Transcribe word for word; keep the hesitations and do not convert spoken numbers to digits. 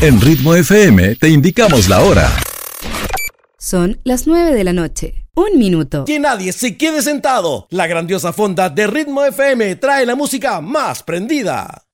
En Ritmo F M te indicamos la hora. Son las nueve de la noche. Un minuto. Que nadie se quede sentado. La grandiosa fonda de Ritmo F M trae la música más prendida.